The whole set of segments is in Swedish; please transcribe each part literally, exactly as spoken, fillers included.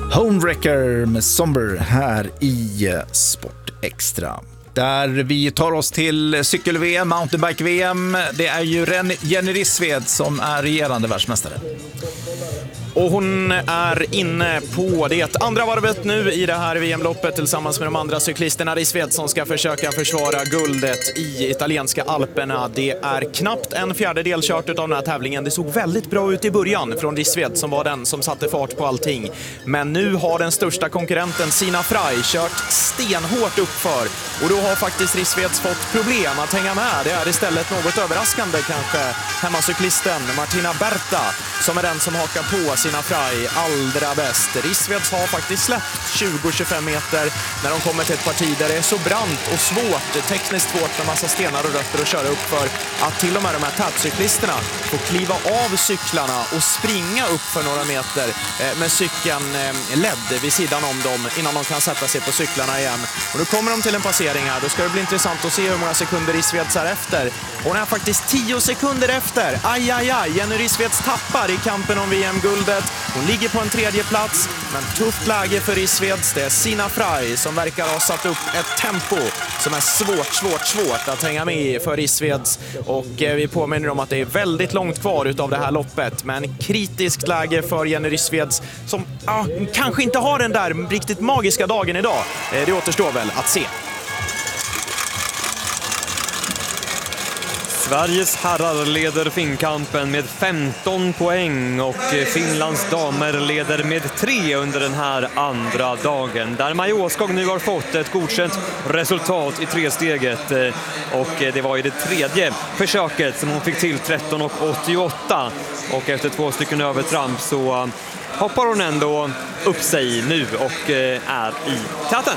Homewrecker med Somber här i Sport Extra. Där vi tar oss till cykel-V M, mountainbike-V M. Det är ju Jenny Rissved som är regerande världsmästare. Och hon är inne på det andra varvet nu i det här V M-loppet tillsammans med de andra cyklisterna. Rissved som ska försöka försvara guldet i italienska Alperna. Det är knappt en fjärdedel kört av den här tävlingen. Det såg väldigt bra ut i början från Rissved som var den som satte fart på allting. Men nu har den största konkurrenten Sina Frey kört stenhårt uppför. Och då har faktiskt Rissveds fått problem att hänga med. Det är istället något överraskande kanske hemmacyklisten Martina Berta som är den som hakar på Sina Frey allra bäst. Rissveds har faktiskt släppt tjugo till tjugofem meter när de kommer till ett parti där det är så brant och svårt, tekniskt svårt med massa stenar och rötter att köra upp för att till och med de här tätcyklisterna får kliva av cyklarna och springa upp för några meter med cykeln ledd vid sidan om dem innan de kan sätta sig på cyklarna igen. Och då kommer de till en passering här. Då ska det bli intressant att se hur många sekunder Rissveds är efter. Hon är faktiskt tio sekunder efter. Aj, aj, aj. Jenny Rissveds tappar i kampen om V M-guldet. Hon ligger på en tredje plats, men tufft läge för Rissveds. Det är Sina Frey som verkar ha satt upp ett tempo som är svårt, svårt, svårt att hänga med i för Rissveds. Och vi påminner om att det är väldigt långt kvar utav det här loppet. Men kritiskt läge för Jenny Rissveds som ah, kanske inte har den där riktigt magiska dagen idag. Det återstår väl att se. Sveriges herrar leder finkampen med femton poäng och Finlands damer leder med tre under den här andra dagen. Där Maja Åskog nu har fått ett godkänt resultat i tresteget och det var ju det tredje försöket som hon fick till tretton åttioåtta och efter två stycken övertramp så hoppar hon ändå upp sig nu och är i täten.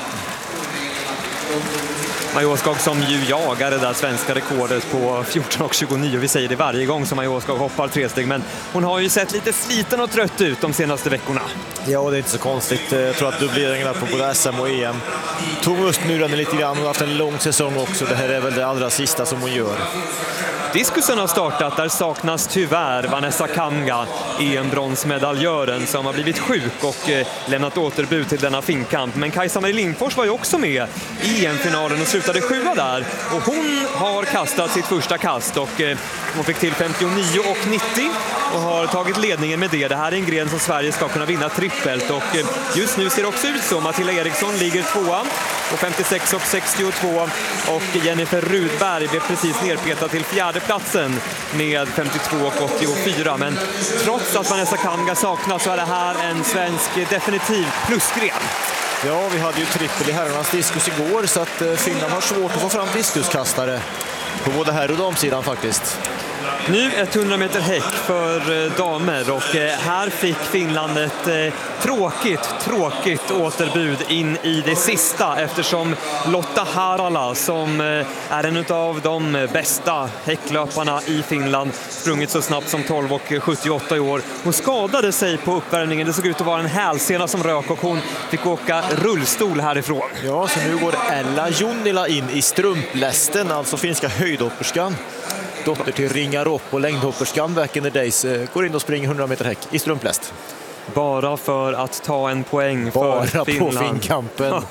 Maja Åskog som ju jagar det där svenska rekordet på fjorton tjugonio. Vi säger det varje gång som Maja Åskog hoppar tre steg. Men hon har ju sett lite sliten och trött ut de senaste veckorna. Ja, det är inte så konstigt. Jag tror att dubbleringarna på både S M och E M tog just nu den lite grann. Hon har haft en lång säsong också. Det här är väl det allra sista som hon gör. Diskusen har startat, där saknas tyvärr Vanessa Kamga, E M-bronsmedaljören som har blivit sjuk och eh, lämnat återbud till denna finkamp. Men Kajsa-Marie Lindfors var ju också med i E M-finalen och slutade sjua där. Och hon har kastat sitt första kast och eh, hon fick till femtionio och nittio och har tagit ledningen med det. Det här är en gren som Sverige ska kunna vinna trippelt och eh, just nu ser det också ut som att Matilda Eriksson ligger tvåa på femtiosex och sextiotvå och Jennifer Rudberg blev precis nerpetad till fjärde platsen med femtiotvå och åttiofyra. Men trots att Vanessa Kamga saknas så är det här en svensk definitiv plusgren. Ja, vi hade ju trippel i herrarnas diskus igår så att Finland har svårt att få fram diskuskastare på både herr- och damsidan faktiskt. Nu hundra meter häck för damer och här fick Finland ett tråkigt, tråkigt återbud in i det sista eftersom Lotta Harala som är en av de bästa häcklöparna i Finland sprungit så snabbt som tolv och sjuttioåtta i år. Hon skadade sig på uppvärmningen. Det såg ut att vara en hälsena som rök och hon fick åka rullstol härifrån. Ja, så nu går Ella Junnila in i strumplästen, alltså finska höjdhopperskan. Dotter till Ringaropp och längdhopperskan back in the days går in och springer hundra meter häck i strumpläst. Bara för att ta en poäng Bara för Finland. Bara på finkampen.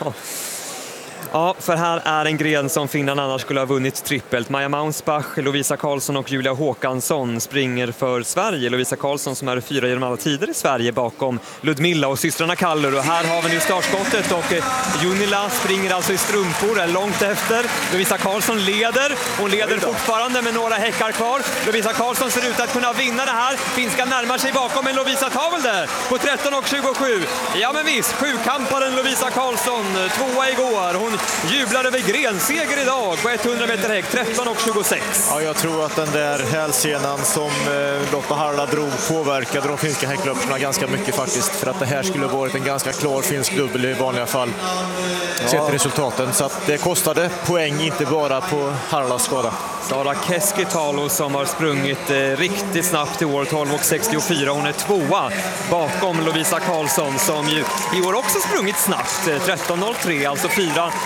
Ja, för här är en gren som Finland annars skulle ha vunnit trippelt. Maja Maunsbach, Lovisa Karlsson och Julia Håkansson springer för Sverige. Lovisa Karlsson som är fyra genom alla tider i Sverige bakom Ludmilla och systrarna Kallur. Och här har vi nu startskottet och Junnila springer alltså i strumpor, är långt efter. Lovisa Karlsson leder. Hon leder fortfarande med några häckar kvar. Lovisa Karlsson ser ut att kunna vinna det här. Finska närmar sig bakom, men Lovisa tar väl det på tretton och tjugosju. Ja men visst, sjukamparen Lovisa Karlsson, tvåa igår. Hon jublar över grenseger idag på hundra meter häck, tretton och tjugosex. Ja, jag tror att den där hälsenan som eh, Lotta Harla drog påverkade de finska häcklöparna ganska mycket faktiskt. För att det här skulle varit en ganska klar finsk dubbel i vanliga fall. Ja. Sett resultaten. Så att det kostade poäng, inte bara på Harlas skada. Sara Keskitalo som har sprungit eh, riktigt snabbt i år, tolv och sextiofyra. Hon är tvåa bakom Lovisa Karlsson som ju i år också sprungit snabbt, eh, tretton noll tre, alltså fyra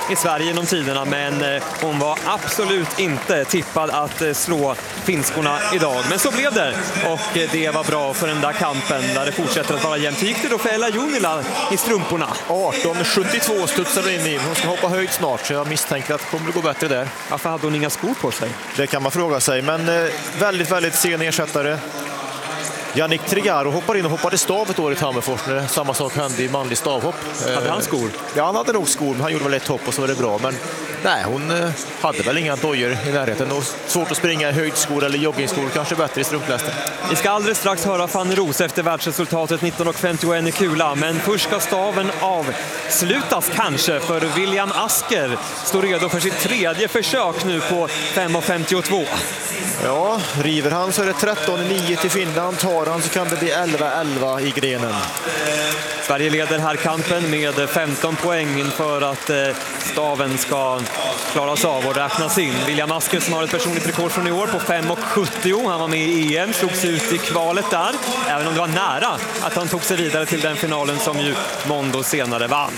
i Sverige genom tiderna, men hon var absolut inte tippad att slå finskorna idag. Men så blev det, och det var bra för den där kampen där det fortsätter att vara jämnt. Gick det då för Ella Junila i strumporna? arton sjuttiotvå studsade in i. Hon ska hoppa högt snart, så jag misstänker att det kommer att gå bättre där. Varför hade hon inga skor på sig? Det kan man fråga sig, men eh, väldigt, väldigt sen ersättare. Yannick Trigaro hoppar in och hoppade stav ett år i Tammerfors när samma sak hände i manlig stavhopp. Hade han skor? Ja, han hade nog skor, men han gjorde väl ett hopp och så var det bra. Men nej, hon eh, hade väl inga dojor i närheten. Och svårt att springa i höjdskor eller joggingskor, kanske bättre i strumplästen. Vi ska alldeles strax höra Fanny Roos efter världsresultatet nitton femtioen i kula. Men först ska staven avslutas kanske, för William Asker står redo för sitt tredje försök nu på fem femtiotvå. Ja, river han så är det tretton nio till Finland. Tar han så kan det bli elva elva i grenen. Sverige leder här kampen med femton poäng inför att staven ska klaras av och räknas in. William Asker som har ett personligt rekord från i år på fem sjuttio. Han var med i E M, slogs ut i kvalet där, även om det var nära att han tog sig vidare till den finalen som ju Mondo senare vann.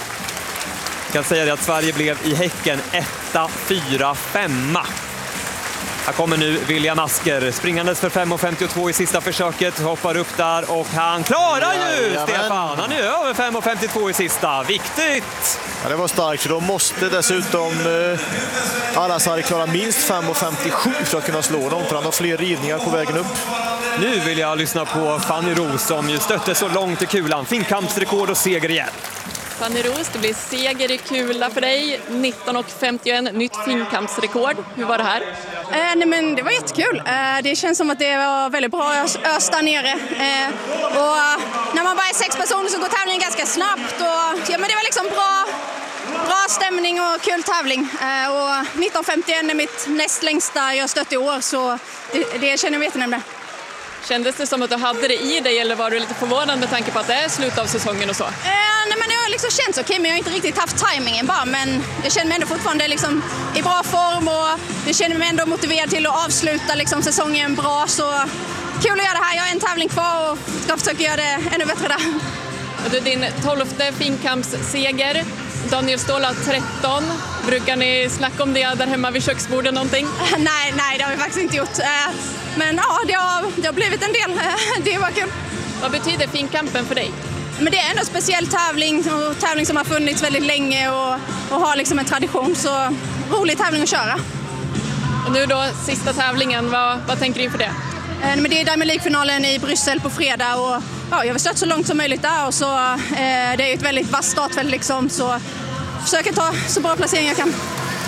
Jag kan säga det att Sverige blev i häcken etta, fyra, femma. Här kommer nu William Asker springandes för fem femtiotvå i sista försöket, hoppar upp där och han klarar ju, Jajamän. Stefan. Han är över fem femtiotvå i sista. Viktigt! Ja, det var starkt, för de måste dessutom eh, Al-Azhari klara minst fem femtiosju för att kunna slå dem, för han har fler rivningar på vägen upp. Nu vill jag lyssna på Fanny Roos som ju stötte så långt i kulan. Finkampsrekord och seger igen. Fanny Roos, det blir seger i kula för dig. nitton femtioen, nytt finkampsrekord. Hur var det här? Eh, nej men det var jättekul. Eh, det känns som att det var väldigt bra ös, ös där nere. Eh, och när man bara är sex personer så går tävlingen ganska snabbt. Och, ja, men det var liksom bra, bra stämning och kul tävling. Eh, och nitton femtioen är mitt näst längsta jag stött i år, så det, det känner jag jättenämnd med. Kändes det som att du hade det i dig, eller var du lite förvånad med tanke på att det är slut av säsongen och så? Eh, nej men det har liksom känts okej, men jag har inte riktigt haft tajmingen bara. Men jag känner mig ändå fortfarande liksom i bra form och jag känner mig ändå motiverad till att avsluta liksom säsongen bra. Så kul att göra det här. Jag har en tävling kvar och ska försöka göra det ännu bättre där. Och du, din tolfte finkampsseger. Daniel Ståhl har tretton. Brukar ni snacka om det där hemma vid köksbordet någonting? nej, nej, det har vi faktiskt inte gjort. Men ja, det har, det har blivit en del. Det var kul. Vad betyder finkampen för dig? Men det är ändå en speciell tävling, och tävling som har funnits väldigt länge och, och har liksom en tradition. Så rolig tävling att köra. Och nu då, sista tävlingen, vad, vad tänker du inför det? Men det är Diamond League-finalen i Bryssel på fredag och ja, jag vill stött så långt som möjligt där, och så eh, det är ett väldigt vasst startfält liksom, så försöker ta så bra placering jag kan.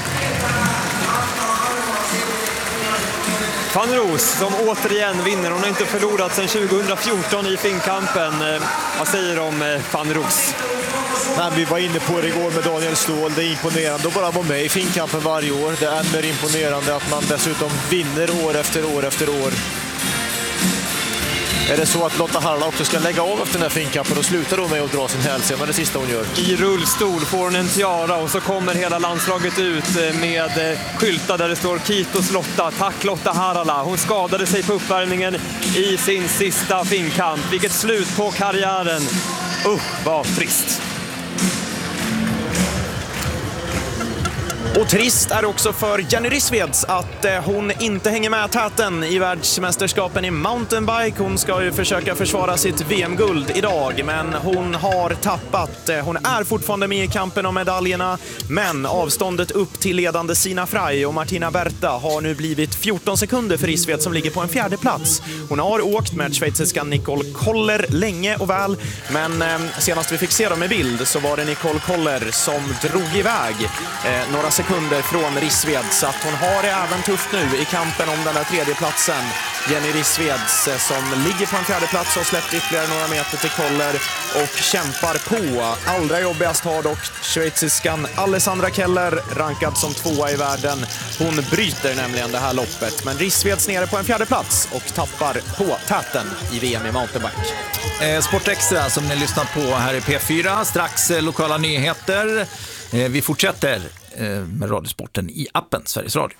Fanny Roos som återigen vinner. Hon har inte förlorat sedan tjugohundrafjorton i finkampen. Eh, vad säger du om eh, Fanny Roos? Nej, vi var inne på det igår med Daniel Ståhl. Det är imponerande att bara vara med i finkampen varje år. Det är än mer imponerande att man dessutom vinner år efter år efter år. Är det så att Lotta Harla också ska lägga av efter den här finkampen och sluta då med att dra sin hälsena, det sista hon gör? I rullstol får hon en tiara och så kommer hela landslaget ut med skyltar där det står Kitos Lotta, tack Lotta Harla. Hon skadade sig på uppvärmningen i sin sista finkamp. Vilket slut på karriären. Usch, vad trist. Och trist är också för Jenny Rissveds att hon inte hänger med täten i världsmästerskapen i mountainbike. Hon ska ju försöka försvara sitt V M-guld idag, men hon har tappat. Hon är fortfarande med i kampen om medaljerna, men avståndet upp till ledande Sina Frey och Martina Berta har nu blivit fjorton sekunder för Rissved som ligger på en fjärde plats. Hon har åkt med schweiziskan Nicole Koller länge och väl, men senast vi fick se dem i bild så var det Nicole Koller som drog iväg eh, några sekunder från Rissved, så att hon har det även tufft nu i kampen om den där tredje platsen. Jenny Rissveds som ligger på en fjärde plats och släppt ytterligare några meter till Koller och kämpar på. Allra jobbigast har dock schweiziskan Alessandra Keller, rankad som tvåa i världen. Hon bryter nämligen det här loppet, men Rissveds nere på en fjärde plats och tappar på täten i V M i mountainbike. Eh, Sport Extra som ni lyssnar på här i P fyra. Strax eh, lokala nyheter. Eh, vi fortsätter med radiosporten i appen Sveriges Radio.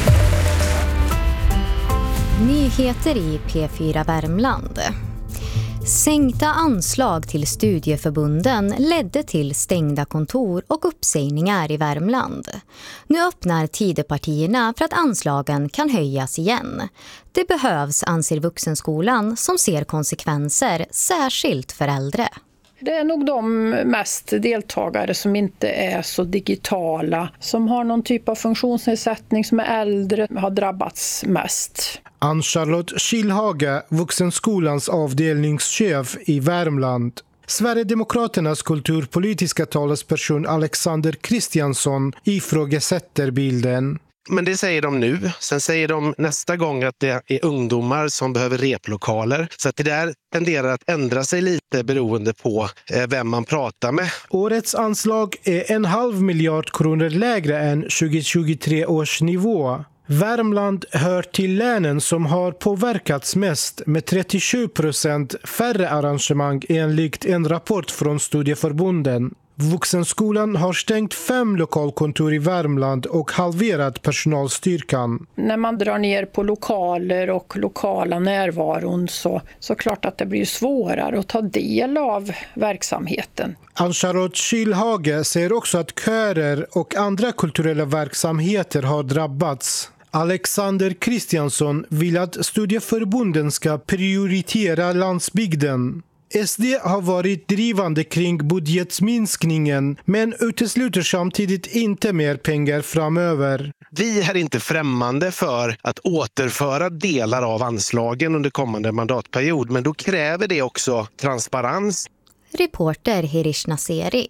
Nyheter i P fyra Värmland. Sänkta anslag till studieförbunden ledde till stängda kontor och uppsägningar i Värmland. Nu öppnar Tidöpartierna för att anslagen kan höjas igen. Det behövs, anser Vuxenskolan, som ser konsekvenser, särskilt för äldre. Det är nog de mest deltagare som inte är så digitala, som har någon typ av funktionsnedsättning, som är äldre, har drabbats mest. Ann-Charlotte Kilhage, Vuxenskolans avdelningschef i Värmland. Sverigedemokraternas kulturpolitiska talesperson Alexander Kristiansson ifrågasätter bilden. Men det säger de nu. Sen säger de nästa gång att det är ungdomar som behöver replokaler. Så att det där tenderar att ändra sig lite beroende på vem man pratar med. Årets anslag är en halv miljard kronor lägre än tjugohundratjugotre års nivå. Värmland hör till länen som har påverkats mest med trettiosju procent färre arrangemang enligt en rapport från studieförbunden. Vuxenskolan har stängt fem lokalkontor i Värmland och halverat personalstyrkan. När man drar ner på lokaler och lokala närvaron så, så klart att det blir svårare att ta del av verksamheten. Ann-Charlotte Kilhage säger också att körer och andra kulturella verksamheter har drabbats. Alexander Kristiansson vill att studieförbunden ska prioritera landsbygden. S D har varit drivande kring budgetminskningen men utesluter samtidigt inte mer pengar framöver. Vi är inte främmande för att återföra delar av anslagen under kommande mandatperiod, men då kräver det också transparens. Reporter Hirish Naseri.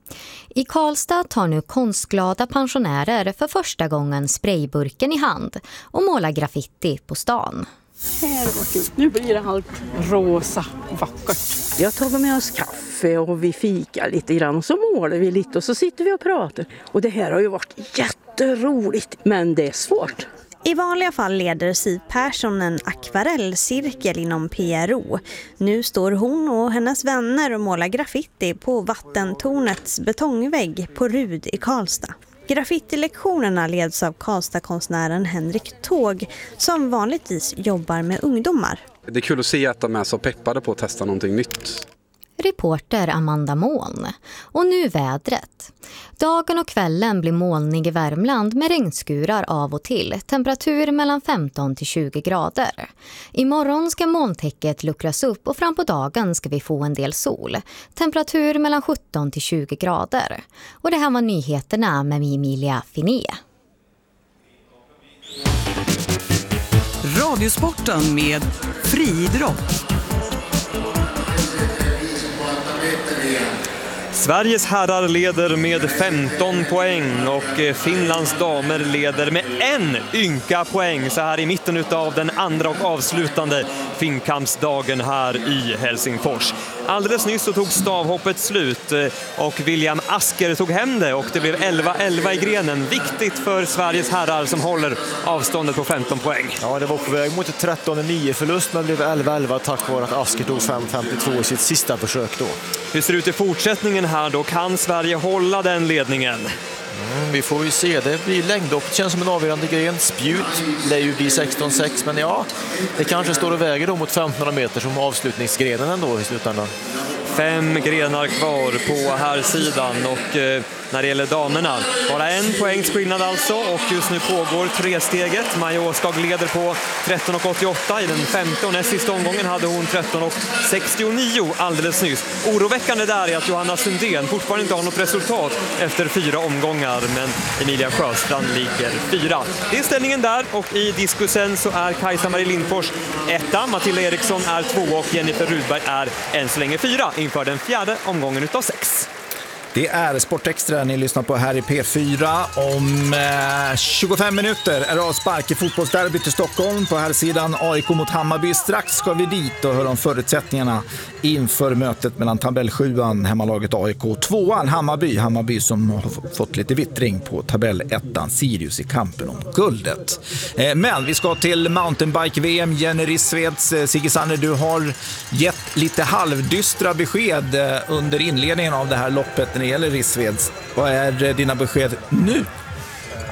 I Karlstad tar nu konstglada pensionärer för första gången sprayburken i hand och målar graffiti på stan. Här borta. Nu blir det allt rosa vackert. Jag har tagit med oss kaffe och vi fikar lite grann och så målar vi lite och så sitter vi och pratar. Och det här har ju varit jätteroligt, men det är svårt. I vanliga fall leder Siv Persson en akvarellcirkel inom P R O. Nu står hon och hennes vänner och målar graffiti på vattentornets betongvägg på Rud i Karlstad. Graffitilektionerna leds av Karlstad-konstnären Henrik Tåg som vanligtvis jobbar med ungdomar. Det är kul att se att de är så peppade på att testa någonting nytt. Reporter Amanda Mån. Och nu vädret. Dagen och kvällen blir molnig i Värmland med regnskurar av och till. Temperatur mellan femton till tjugo grader. Imorgon ska molntäcket luckras upp och fram på dagen ska vi få en del sol. Temperatur mellan sjutton till tjugo grader. Och det här var nyheterna med Emilia Finé. Radiosporten med friidrott. Sveriges herrar leder med femton poäng och Finlands damer leder med en ynka poäng så här i mitten av den andra och avslutande finkampsdagen här i Helsingfors. Alldeles nyss så tog stavhoppet slut och William Asker tog hem det och det blev elva elva i grenen. Viktigt för Sveriges herrar som håller avståndet på femton poäng. Ja, det var på väg mot ett tretton nio förlust men blev elva elva tack vare att Asker tog fem femtiotvå i sitt sista försök då. Hur ser det ut i fortsättningen här då? Kan Sverige hålla den ledningen? Mm, vi får ju se, det blir längdhopp, det känns som en avgörande gren. Spjut lär ju bli sexton sex, men ja, det kanske står och väger då mot femtonhundra meter som avslutningsgrenen ändå i slutändan. Fem grenar kvar på här sidan och eh, när det gäller damerna bara en poängs skillnad alltså och just nu pågår tresteget. Maja Åskag leder på tretton åttioåtta i den femte och näst sista omgången hade hon tretton sextionio alldeles nyss. Oroväckande där är att Johanna Sundén fortfarande inte har något resultat efter fyra omgångar men Emilia Sjöstrand ligger fyra. Det är ställningen där och i diskusen så är Kajsa-Marie Lindfors etta, Matilda Eriksson är två och Jennifer Rudberg är än så länge fyra inför den fjärde omgången utav sex. Det är Sportextra ni lyssnar på här i P fyra. Om eh, tjugofem minuter är det avspark i fotbollsderbyt i Stockholm. På här sidan A I K mot Hammarby. Strax ska vi dit och höra om förutsättningarna inför mötet mellan tabellsjuan, hemmalaget A I K, tvåan Hammarby. Hammarby som har fått lite vittring på tabellettan Sirius i kampen om guldet. Eh, men vi ska till mountainbike-V M. Jenny Rissveds, eh, Sigge Sanner, du har gett lite halvdystra besked eh, under inledningen av det här loppet när det gäller Rissveds. Vad är dina besked nu?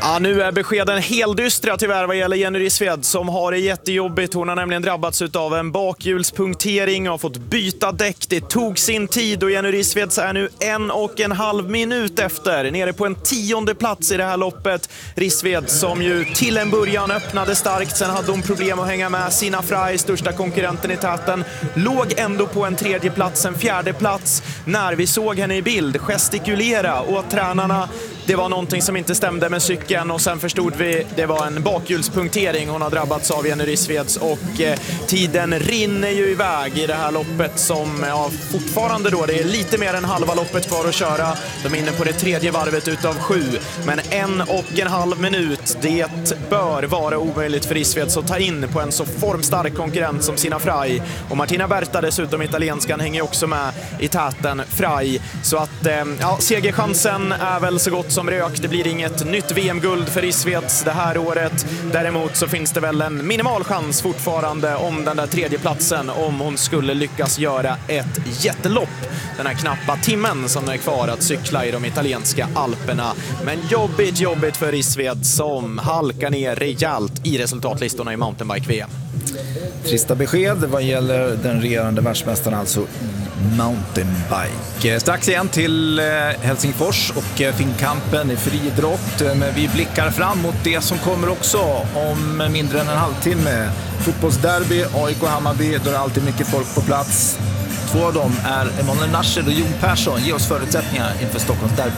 Ja, nu är beskeden helt dystra tyvärr vad gäller Jenny Rissved som har det jättejobbigt. Hon har nämligen drabbats av en bakhjulspunktering och har fått byta däck. Det tog sin tid och Jenny Rissved är nu en och en halv minut efter. Nere på en tionde plats i det här loppet. Rissved som ju till en början öppnade starkt. Sen hade hon problem att hänga med. Sina Frey, största konkurrenten i täten, låg ändå på en tredje plats, en fjärde plats när vi såg henne i bild gestikulera åt tränarna. Det var någonting som inte stämde med cykeln och sen förstod vi det var en bakhjulspunktering hon har drabbats av, Jenny Rissveds, och eh, tiden rinner ju iväg i det här loppet som ja, fortfarande då, det är lite mer än halva loppet kvar att köra. De är inne på det tredje varvet utav sju, men en och en halv minut, det bör vara omöjligt för Rissveds att ta in på en så formstark konkurrent som Sina Frey. Och Martina Berta dessutom, italienskan, hänger också med i täten Frey. Så att eh, ja, segerchansen är väl så gott som rök. Det blir inget nytt V M-guld för Rissveds det här året. Däremot så finns det väl en minimal chans fortfarande om den där tredje platsen om hon skulle lyckas göra ett jättelopp den här knappa timmen som är kvar att cykla i de italienska Alperna. Men jobbigt, jobbigt för Rissved som halkar ner rejält i resultatlistorna i mountainbike-V M. Trista besked vad gäller den regerande världsmästaren alltså i mountainbike. Strax igen till Helsingfors och Finnkampen i friidrott. Men vi blickar fram mot det som kommer också om mindre än en halvtimme. Fotbollsderby, A I K Hammarby, då är det alltid mycket folk på plats. Två av dem är Emanuel Nasser och Jon Persson. Ge oss förutsättningar inför Stockholms derby.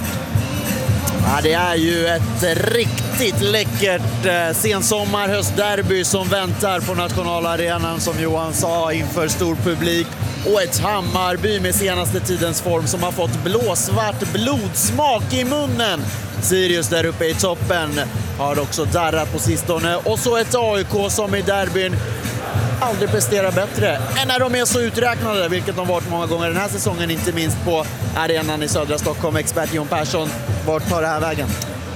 Ja, det är ju ett riktigt läckert eh, sensommar höstderby som väntar på nationalarenan, som Johan sa, inför stor publik. Och ett Hammarby med senaste tidens form som har fått blåsvart blodsmak i munnen. Sirius där uppe i toppen har också darrat på sistone. Och så ett A I K som i derbyn aldrig presterar bättre än när de är så uträknade, vilket de varit många gånger den här säsongen, inte minst på arenan i södra Stockholm. Expert Jon Persson, vart tar det här vägen?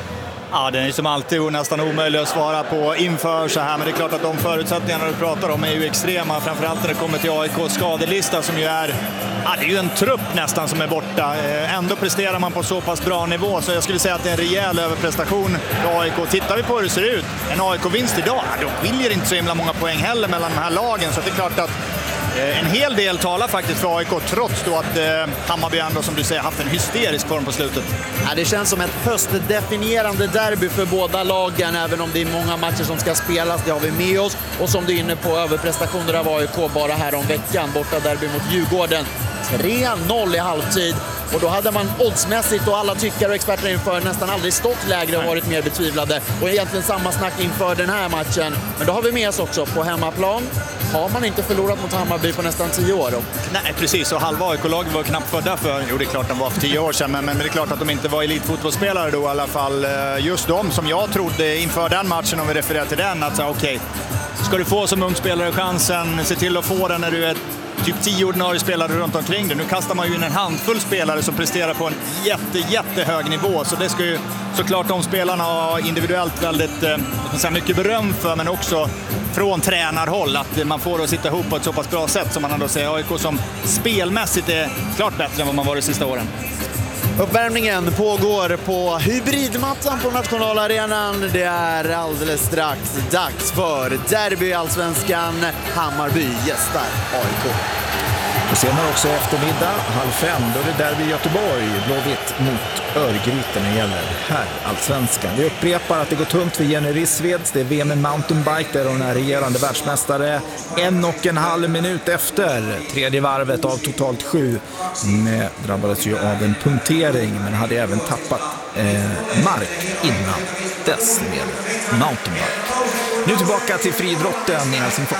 Ja, den är som alltid nästan omöjlig att svara på inför så här, men det är klart att de förutsättningarna du pratar om är ju extrema, framförallt när det kommer till A I K:s skadelista som ju är, ja, det är ju en trupp nästan som är borta. Ändå presterar man på så pass bra nivå, så jag skulle säga att det är en rejäl överprestation för A I K. Tittar vi på hur det ser ut, en A I K-vinst idag, de skiljer inte så himla många poäng heller mellan de här lagen, så det är klart att en hel del talar faktiskt för A I K, trots då att eh, Hammarby ändå, som du säger, haft en hysterisk form på slutet. Ja, det känns som ett höstdefinierande derby för båda lagen, även om det är många matcher som ska spelas, det har vi med oss. Och som du är inne på, överprestationer av A I K bara här om veckan, borta derby mot Djurgården. tre noll i halvtid. Och då hade man oddsmässigt och alla tyckare och experter inför nästan aldrig stått lägre och varit mer betvivlade. Och egentligen samma snack inför den här matchen. Men då har vi med oss också på hemmaplan. Har man inte förlorat mot Hammarby på nästan tio år då? Nej, precis. Och halva A I K-laget var knappt födda för. Jo, det är klart de var för tio år sedan. Men, men det är klart att de inte var elitfotbollsspelare då i alla fall. Just de som jag trodde inför den matchen, om vi refererar till den, att okej, okay, ska du få som ung spelare chansen, se till att få den när du är typ tio ordinarie spelare runt omkring det. Nu kastar man ju in en handfull spelare som presterar på en jätte, jättehög nivå. Så det ska ju såklart de spelarna ha individuellt väldigt eh, mycket beröm för, men också från tränarhåll att man får att sitta ihop på ett så pass bra sätt som man ändå säger. A I K som spelmässigt är klart bättre än vad man varit de sista åren. Uppvärmningen pågår på hybridmattan på nationalarenan. Det är alldeles strax dags för derby allsvenskan. Hammarby gästar A I K. Och senare också eftermiddag, halv fem, då är det derby Göteborg. Blåvitt mot Örgryte när det gäller här allsvenskan. Vi upprepar att det går tungt för Jenny Rissveds. Det är V M i mountainbike där hon är regerande världsmästare. En och en halv minut efter tredje varvet av totalt sju. Hon drabbades ju av en punktering, men hade även tappat eh, mark innan dess med mountainbike. Nu tillbaka till friidrotten i Helsingfors.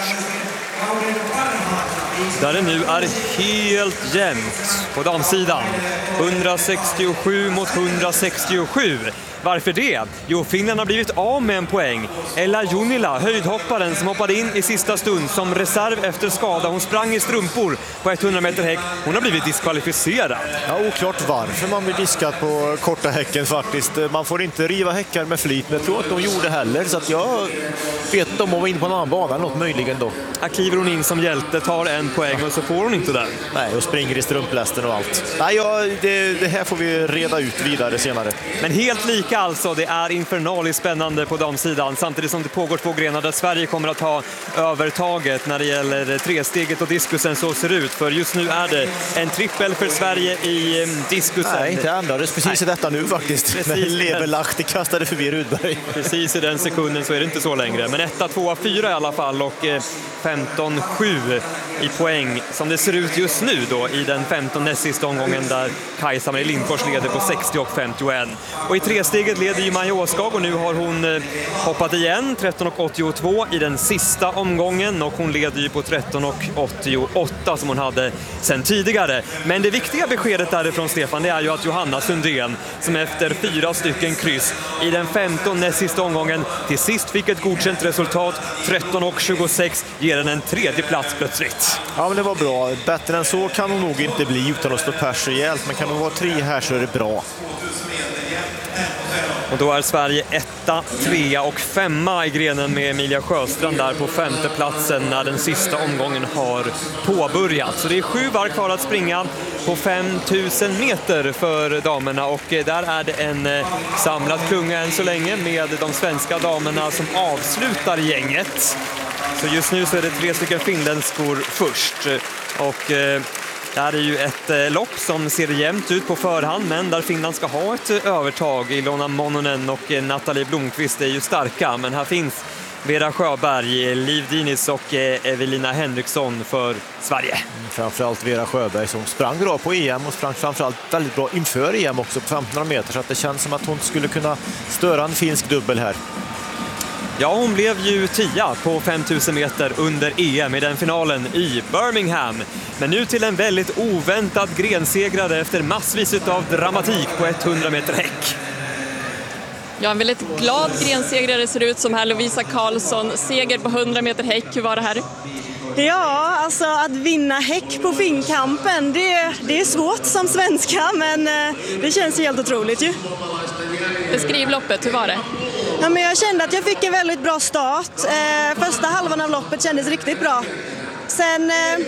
Där det nu är helt jämnt på damsidan. hundrasextiosju mot hundrasextiosju. Varför det? Jo, Finland har blivit av med en poäng. Ella Junila, höjdhopparen som hoppade in i sista stund som reserv efter skada. Hon sprang i strumpor på hundra meter häck. Hon har blivit diskvalificerad. Ja, oklart varför man blir diskad på korta häcken faktiskt. Man får inte riva häckar med flit, men jag tror att de gjorde heller. Så att jag vet om hon var inne på en annan bana, något möjligen då. Här kliver hon in som hjälte, tar en poäng och så får hon inte där. Nej, och springer i strumplästen och allt. Nej, ja, det, det här får vi reda ut vidare senare. Men helt lika lika alltså. Det är infernaliskt spännande på damsidan samtidigt som det pågår två grenar där Sverige kommer att ha övertaget när det gäller tresteget och diskusen. Så ser det ut, för just nu är det en trippel för Sverige i diskusen. Nej, inte ändå. Det är precis i detta nu faktiskt. Precis. När Leverlachti kastade förbi Rudberg. Precis i den sekunden så är det inte så längre. Men etta, tvåa, fyra i alla fall och femton sju i poäng som det ser ut just nu då i den femton näst sista omgången där Kajsa-Marie Lindfors leder på sextio och femtioett. Och i tresteget leder ju Maja Åskag och nu har hon hoppat igen tretton och åttiotvå i den sista omgången och hon leder ju på tretton och åttioåtta som hon hade sen tidigare. Men det viktiga beskedet därifrån, Stefan, det är ju att Johanna Sundén som efter fyra stycken kryss i den femton näst sista omgången till sist fick ett godkänt resultat, tretton och tjugosex, ger den en tredje plats plötsligt. Ja, men det var bra. Bättre än så kan hon nog inte bli utan att stå pers rejält, men kan hon vara tre här så är det bra. Och då är Sverige etta, trea och femma i grenen med Emilia Sjöstrand där på femte platsen när den sista omgången har påbörjat. Så det är sju varv kvar att springa på fem tusen meter för damerna och där är det en samlad klunga än så länge med de svenska damerna som avslutar gänget. Så just nu så är det tre stycken finländskor först och det här är ju ett lopp som ser jämnt ut på förhand, men där Finland ska ha ett övertag. Ilona Mononen och Nathalie Blomqvist är ju starka, men här finns Vera Sjöberg, Liv Dinis och Evelina Henriksson för Sverige. Framförallt Vera Sjöberg som sprang bra på E M och sprang framförallt väldigt bra inför E M också på femtonhundra meter, så att det känns som att hon skulle kunna störa en finsk dubbel här. Ja, hon blev ju tia på fem tusen meter under E M i den finalen i Birmingham. Men nu till en väldigt oväntad grensegrare efter massvis av dramatik på hundra meter häck. Ja, en väldigt glad grensegrare ser ut som här, Lovisa Karlsson. Seger på hundra meter häck, hur var det här? Ja, alltså att vinna häck på finkampen, det, det är svårt som svenska, men det känns helt otroligt ju. Beskriv loppet, hur var det? Ja, men jag kände att jag fick en väldigt bra start. Eh, första halvan av loppet kändes riktigt bra. Sen eh,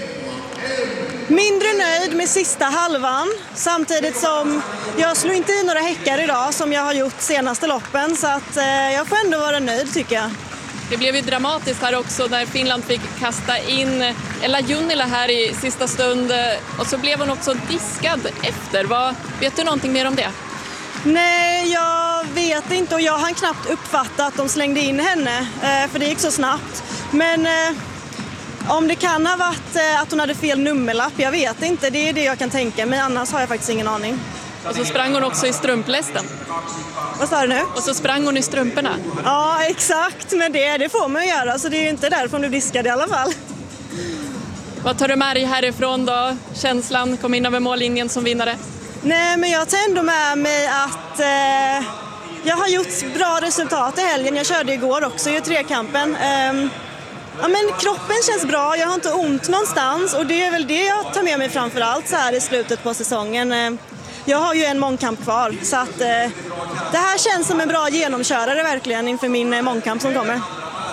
mindre nöjd med sista halvan, samtidigt som jag slog inte i några häckar idag som jag har gjort senaste loppen, så att eh, jag får ändå vara nöjd tycker jag. Det blev ju dramatiskt här också när Finland fick kasta in Ella Junnila här i sista stund och så blev hon också diskad efter. Vad, vet du någonting mer om det? Nej, jag vet inte och jag hann knappt uppfatta att de slängde in henne för det gick så snabbt. Men om det kan ha varit att hon hade fel nummerlapp, jag vet inte. Det är det jag kan tänka, men annars har jag faktiskt ingen aning. Och så sprang hon också i strumplästen. Vad sa du nu? Och så sprang hon i strumporna. Ja, exakt. Men det, det får man göra, så det är ju inte därför du diskade i alla fall. Vad tar du med dig härifrån då? Känslan, kom in över mållinjen som vinnare? Nej, men jag tar ändå med mig att eh, jag har gjort bra resultat i helgen. Jag körde igår också i trekampen. Eh, ja, men kroppen känns bra, jag har inte ont någonstans och det är väl det jag tar med mig framförallt så här i slutet på säsongen. Eh, jag har ju en mångkamp kvar så att eh, det här känns som en bra genomkörare verkligen inför min eh, mångkamp som kommer.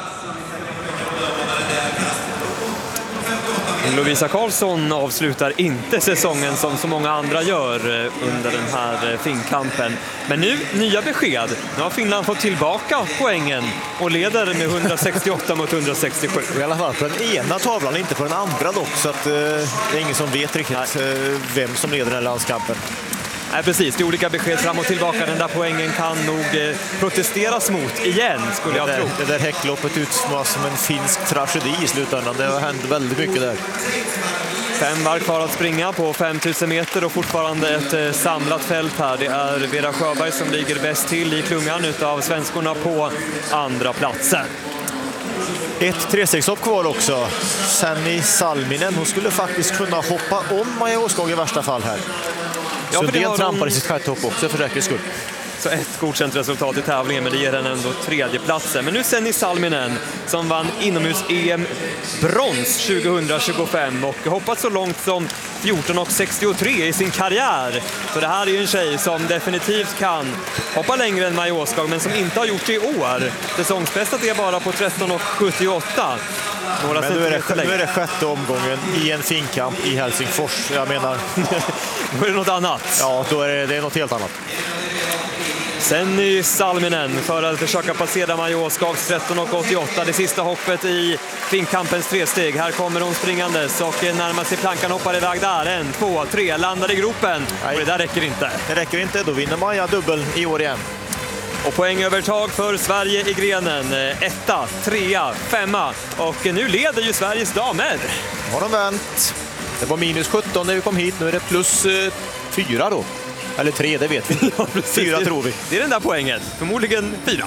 Lovisa Karlsson avslutar inte säsongen som så många andra gör under den här finkampen. Men nu nya besked. Nu har Finland fått tillbaka poängen och leder med hundrasextioåtta mot hundrasextiosju. I alla fall på den ena tavlan, inte på den andra dock, så att, eh, det är ingen som vet riktigt eh, vem som leder den här landskampen. Nej, precis. Det är olika besked fram och tillbaka. Den där poängen kan nog eh, protesteras mot igen, skulle jag det där, tro. Det där häckloppet utsmås som en finsk tragedi i slutändan. Det har hänt väldigt mycket där. Fem varv kvar att springa på fem tusen meter och fortfarande ett eh, samlat fält här. Det är Vera Sjöberg som ligger bäst till i klungan utav svenskorna på andra platsen. Ett trestegshopp kvar också. Sanni Salminen, hon skulle faktiskt kunna hoppa om Maja Åskog i värsta fall här. Ja, så det trampar i sitt sjätte hopp också för säkerhets skull. Så ett godkänt resultat i tävlingen, men det ger henne ändå tredje platsen. Men nu Sanni Salminen som vann inomhus-E M brons tjugohundratjugofem och hoppat så långt som fjorton och sextiotre i sin karriär. Så det här är ju en tjej som definitivt kan hoppa längre än Maja Åskog, men som inte har gjort det i år. Säsongsbästat är bara på tretton och sjuttioåtta. Några men nu är, det, nu är det sjätte omgången i en finkamp i Helsingfors. Jag menar, då är det något annat. Ja, då är det, det är något helt annat. Senni Salminen för att försöka passera Majoskags tretton och åttioåtta. Det sista hoppet i finkampens tresteg. Här kommer hon springandes och närmar sig plankan, hoppar iväg där. En, två, tre, landar i gropen. Och det där räcker inte. Det räcker inte, då vinner Maja dubbel i år igen. Och poängövertag för Sverige i grenen. Etta, trea, femma. Och nu leder ju Sveriges damer. Har de vänt. Det var minus sjutton när vi kom hit. Nu är det plus eh, fyra då. Eller tre, det vet vi inte. Ja, fyra tror vi. Det är den där poängen. Förmodligen fyra.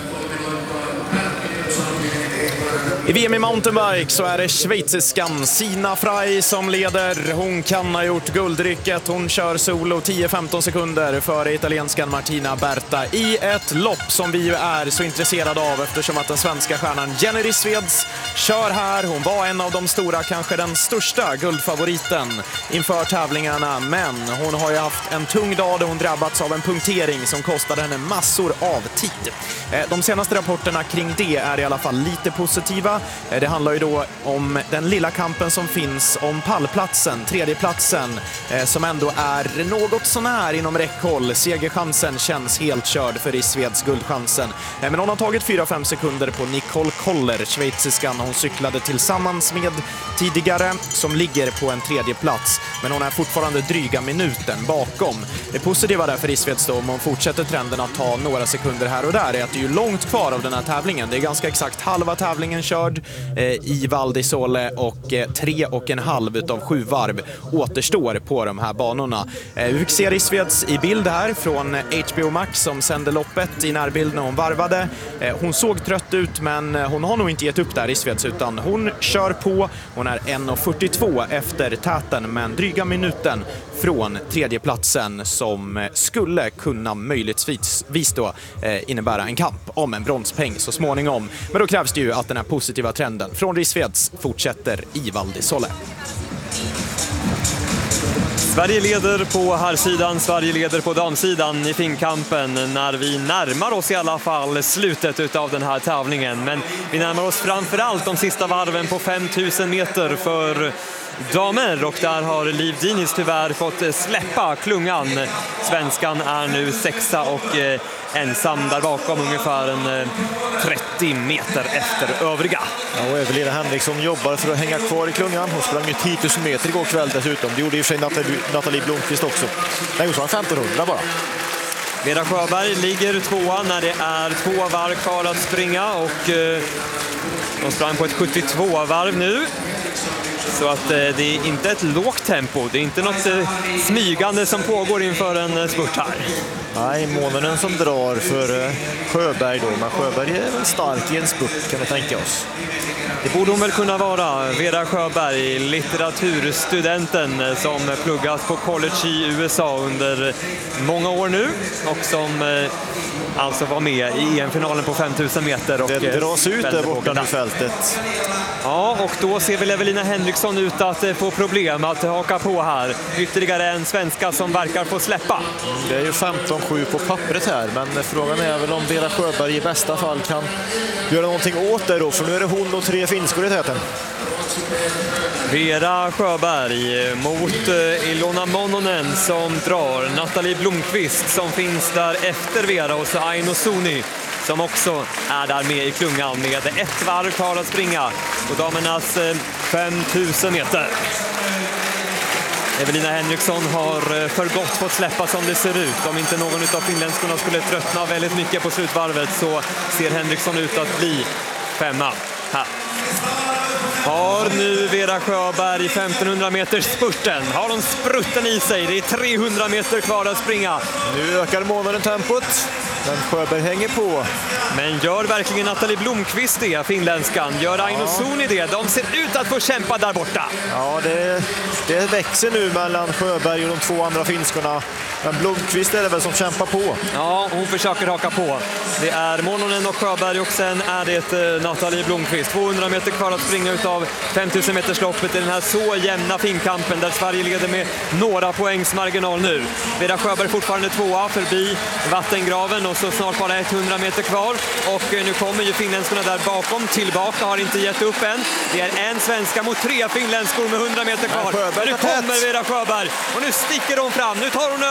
I V M i mountainbike så är det schweiziskan Sina Frey som leder. Hon kan ha gjort guldrycket. Hon kör solo tio femton sekunder före italienskan Martina Berta i ett lopp som vi ju är så intresserade av eftersom att den svenska stjärnan Jenny Rissveds kör här. Hon var en av de stora, kanske den största guldfavoriten inför tävlingarna, men hon har ju haft en tung dag där hon drabbats av en punktering som kostade henne massor av tid. De senaste rapporterna kring det är i alla fall lite positiva. Det handlar ju då om den lilla kampen som finns om pallplatsen, tredjeplatsen, som ändå är något sånär inom räckhåll. Segerchansen känns helt körd för Rissveds, guldchansen. Men hon har tagit fyra fem sekunder på Nicole Koller, schweiziskan hon cyklade tillsammans med tidigare, som ligger på en tredje plats. Men hon är fortfarande dryga minuten bakom. Det positiva där för Rissveds då, om hon fortsätter trenden att ta några sekunder här och där, är att det är ju långt kvar av den här tävlingen. Det är ganska exakt halva tävlingen körd eh, i Val di Sole och eh, tre och en halv utav sju varv återstår på de här banorna. Eh, vi fick se Rissveds i bild här från H B O Max som sände loppet i närbild när hon varvade. Eh, hon såg trött ut, men hon har nog inte gett upp där, Rissveds, utan hon kör på. Hon är en fyrtiotvå efter täten, men dryga minuten från tredjeplatsen som skulle kunna möjligtvis då eh, innebära en kamp om en bronspeng så småningom. Men då krävs det ju att den här positiva trenden från Rissveds fortsätter i Val di Sole. Sverige leder på herrsidan, Sverige leder på damsidan i finkampen när vi närmar oss i alla fall slutet av den här tävlingen. Men vi närmar oss framförallt de sista varven på femtusen meter för damer, och där har Liv Diniz tyvärr fått släppa klungan. Svenskan är nu sexa och eh, ensam där bakom, ungefär en eh, trettio meter efter övriga. Ja, och Evelina Henriksson jobbar för att hänga kvar i klungan. Hon sprang ju tio tusen meter igår kväll dessutom. Det gjorde i och för sig Nathalie, Nathalie Blomqvist också. Nej, hon sa femtonhundra bara. Vera Sjöberg ligger tvåa när det är två varv kvar att springa, och eh, de sprang på ett sjuttiotvå varv nu. Så att eh, det är inte ett lågt tempo, det är inte något eh, smygande som pågår inför en eh, spurt här. Nej, månaden som drar för eh, Sjöberg då, men Sjöberg är väl stark i en spurt, kan vi tänka oss. Det borde hon väl kunna vara. Vera Sjöberg, litteraturstudenten eh, som pluggat på college i U S A under många år nu, och som eh, alltså var med i E M-finalen på femtusen meter. Och det dras ut där borta i fältet. Ja, och då ser väl Evelina Henriksson ut att få problem att haka på här. Ytterligare en svenska som verkar få släppa. Det är ju femton sju på pappret här, men frågan är väl om Vera Sjöberg i bästa fall kan göra någonting åt det då, för nu är det hon och tre finskor i täten. Vera Sjöberg mot Ilona Mononen som drar. Nathalie Blomqvist som finns där efter Vera, och så Aino Suni som också är där med i klungan med ett varv kvar att springa och damernas femtusen meter. Evelina Henriksson har för gott fått släppa som det ser ut. Om inte någon av finländskorna skulle tröttna väldigt mycket på slutvarvet så ser Henriksson ut att bli femma här. Har nu Vera Sjöberg femtonhundra meters spurten. Har hon sprutten i sig. Det är trehundra meter kvar att springa. Nu ökar månaden tempot. Men Sjöberg hänger på. Men gör verkligen Nathalie Blomqvist det, finländskan? Gör Aino Suni det? De ser ut att få kämpa där borta. Ja, det, det växer nu mellan Sjöberg och de två andra finskorna. Men Blomqvist är det väl som kämpar på. Ja, hon försöker haka på. Det är Mononen och Sjöberg, och sen är det Nathalie Blomqvist. tvåhundra meter kvar att springa utav femtusen meters loppet i den här så jämna finkampen där Sverige leder med några poängs marginal nu. Vera Sjöberg fortfarande tvåa förbi vattengraven, och så snart bara hundra meter kvar. Och nu kommer ju finländskorna där bakom tillbaka, har inte gett upp än. Det är en svenska mot tre finländskor med hundra meter kvar. Nu kommer Vera Sjöberg och nu sticker hon fram. Nu tar hon